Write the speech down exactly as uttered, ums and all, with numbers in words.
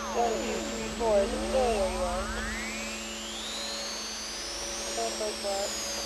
One, two, three, four. Is it going where you want? Stuff like that.